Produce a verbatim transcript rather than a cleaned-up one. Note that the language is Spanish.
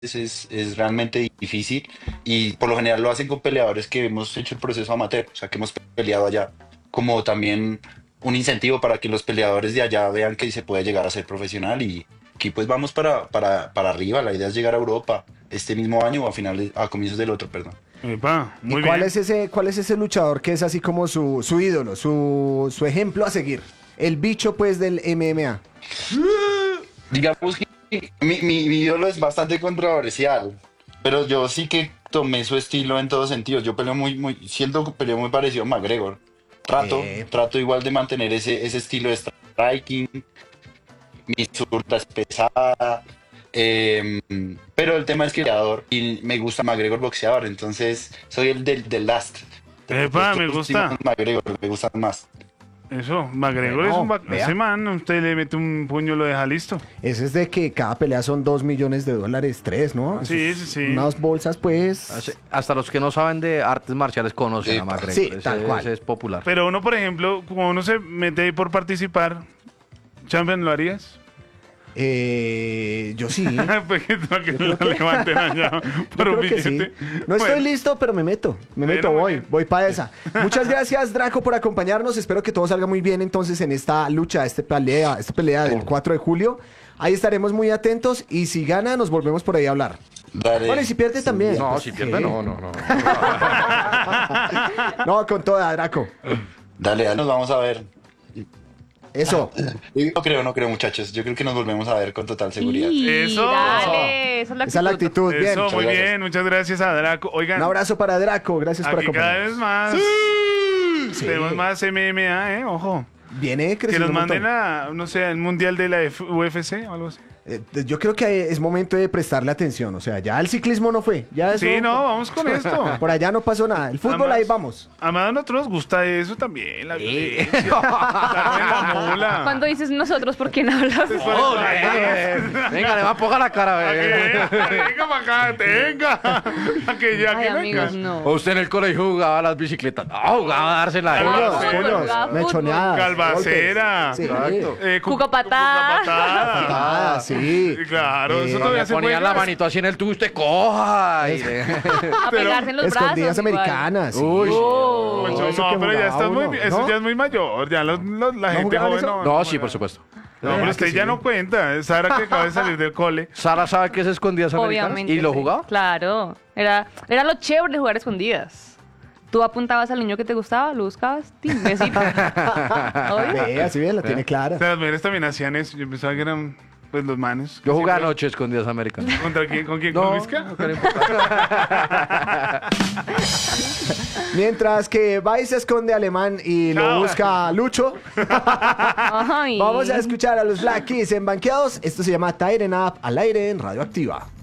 es, es realmente difícil y por lo general lo hacen con peleadores que hemos hecho el proceso amateur, o sea, que hemos peleado allá, como también un incentivo para que los peleadores de allá vean que se puede llegar a ser profesional y aquí pues vamos para, para, para arriba, la idea es llegar a Europa este mismo año o a finales, a comienzos del otro, perdón. Epa, ¿Y muy cuál bien. es ese, cuál es ese luchador que es así como su, su ídolo, su, su ejemplo a seguir? El bicho, pues, del M M A. Digamos que mi, mi, mi ídolo es bastante controversial, pero yo sí que tomé su estilo en todos sentidos. Yo peleo muy, muy, siento que peleo muy parecido a McGregor. Trato, Eh, trato igual de mantener ese, ese estilo de striking, mi zurda es pesada, eh, pero el tema es que boxeador y me gusta McGregor boxeador, entonces soy el del, del last. De Epa, los me dos gusta. últimos McGregor, me gustan más. Eso, McGregor Bueno, es un... ba- vea. Ese man, usted le mete un puño, lo deja listo. ese es de que cada pelea son dos millones de dólares, tres, ¿no? Sí, Eso es sí, sí. Unas bolsas, pues. Hace- Hasta los que no saben de artes marciales conocen a Epa. McGregor. Sí, ese, tal cual. ese es popular. Pero uno, por ejemplo, como uno se mete ahí por participar, Champion, ¿lo harías? Eh, yo sí. Pues que no, que Yo lo creo que- levanten allá Yo por un creo que sí. billete. No estoy Bueno, listo, pero me meto. Me Bueno, meto, muy voy. bien. Voy para esa. Muchas gracias, Draco, por acompañarnos. Espero que todo salga muy bien entonces en esta lucha, esta pelea, esta pelea del cuatro de julio. Ahí estaremos muy atentos y si gana, nos volvemos por ahí a hablar. Dale. Bueno, y si pierde también. No, pues, si ¿qué? pierde, no, no, no. No, con toda, Draco. Dale, dale, nos vamos a ver. Eso. No creo, no creo, muchachos. Yo creo que nos volvemos a ver con total seguridad. Sí, Eso. dale, esa es la Esa es la actitud. actitud. Bien. Eso, muy gracias. bien, muchas gracias a Draco. Oigan, Un abrazo para Draco. Gracias por aquí cada vez acompañarnos. más. Sí. Tenemos más M M A, ¿eh? Ojo. Viene Que creciendo nos un montón. manden a, no sé, al mundial de la F- U F C o algo así. Eh, yo creo que es momento de prestarle atención. O sea, ya el ciclismo no fue. Ya eso, Sí, no, vamos con esto. Por allá no pasó nada. El fútbol Además- ahí vamos. Además, a nosotros nos gusta eso también, la violencia. Estar en la mula. Cuando dices nosotros, ¿por quién hablas? Venga, le va a poner la cara, Pa' que ve. vea, venga para acá, tenga. Pa' que ya Ay, que amigos, venga. no. O usted en el colegio jugaba a las bicicletas. No, jugaba a dársela. Ah, Puños, sí. puños, Jugaba fútbol. mechoneadas. Calvacera. golpes. Sí. Exacto. Eh, cu- Cucapatada. cucapatada. Ah, sí. Sí, claro, Eh, eso todavía Le se ponían juega. la manito así en el tubo, usted coja. Y le- A pegarse en los Escondidas brazos. igual. americanas. sí. Uy. Oh. Eso Eso no, que pero ya jugaba está muy, uno, eso ¿no? ya es muy mayor, ya los, los- la gente jugaban joven eso? no. No, sí, por supuesto. No, pero Ah, usted que ya sí. no cuenta, Sara que acaba de salir del cole. ¿Sara sabe qué es escondidas americanas? Obviamente. ¿Y lo sí. jugaba? Claro. Era, era lo chévere de jugar escondidas. Tú apuntabas al niño que te gustaba, lo buscabas, ¡tim! Besito. Obvio. Ve, así bien, la tiene O clara. sea, las mujeres también hacían eso, yo pensaba que eran pues los manes. Yo jugaba Siempre- anoche escondidas americanas. ¿Contra quién? ¿Con quién? No, ¿Con Vizca? no le importa. Mientras que va y se esconde Alemán y lo Chao. busca Lucho, Ay. vamos a escuchar a los Black Keys en Banqueados. Esto se llama Tighten Up al aire en Radioactiva.